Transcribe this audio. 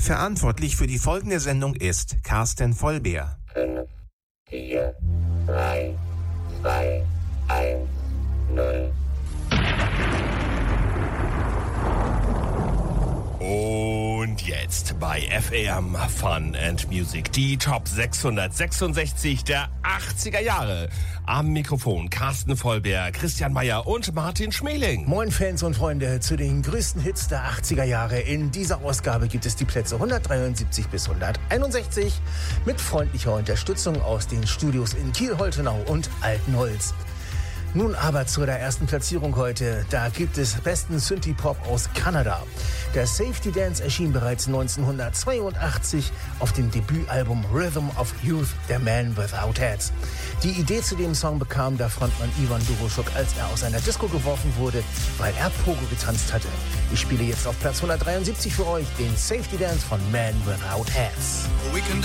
Verantwortlich für die folgende Sendung ist Carsten Vollbeer. 5, 4, 3, 2, 1, 0. Und jetzt bei FAM Fun and Music die Top 666 der 80er Jahre. Am Mikrofon Carsten Vollbeer, Christian Meyer und Martin Schmeling. Moin Fans und Freunde zu den größten Hits der 80er Jahre. In dieser Ausgabe gibt es die Plätze 173 bis 161 mit freundlicher Unterstützung aus den Studios in Kiel-Holtenau und Altenholz. Nun aber zu der ersten Platzierung heute. Da gibt es besten Synthie-Pop aus Kanada. Der Safety Dance erschien bereits 1982 auf dem Debütalbum Rhythm of Youth, der Man Without Hats. Die Idee zu dem Song bekam der Frontmann Ivan Doroschuk, als er aus einer Disco geworfen wurde, weil er Pogo getanzt hatte. Ich spiele jetzt auf Platz 173 für euch den Safety Dance von Man Without Hats. We can